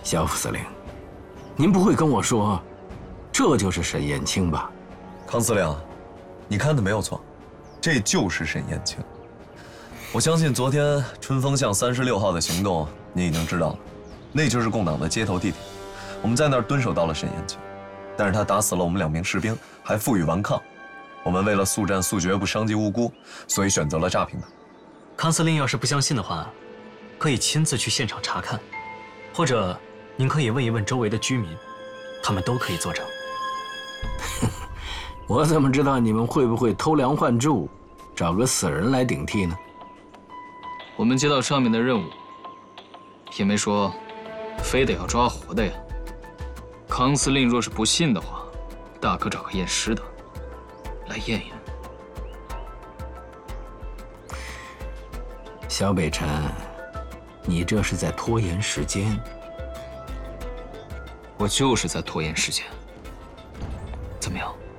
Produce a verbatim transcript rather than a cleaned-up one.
萧副司令，您不会跟我说，这就是沈燕青吧？ 康司令，你看的没有错，这就是沈燕青。我相信昨天春风巷三十六号的行动，你已经知道了，那就是共党的接头地点。我们在那儿蹲守到了沈燕青，但是他打死了我们两名士兵，还负隅顽抗。我们为了速战速决，不伤及无辜，所以选择了炸平他。 康司令要是不相信的话，可以亲自去现场查看，或者您可以问一问周围的居民，他们都可以作证。 我怎么知道你们会不会偷梁换柱，找个死人来顶替呢？ 我们接到上面的任务，也没说非得要抓活的呀。康司令若是不信的话，大可找个验尸的来验验。 萧北辰，你这是在拖延时间。 我就是在拖延时间。怎么样？